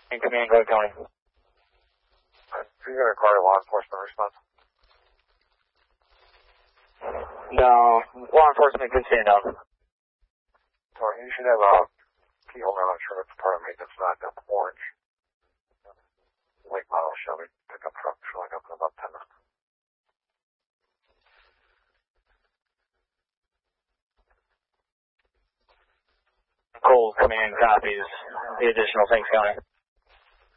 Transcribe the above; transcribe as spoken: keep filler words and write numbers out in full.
In command, go Tony. Are you going to require law enforcement response? No, law enforcement can stand up. Tony, you should have a keyhole around the sure it's part of maintenance, not the orange. Late model Chevy pickup truck showing up in about ten minutes. Cold command copies the additional things coming.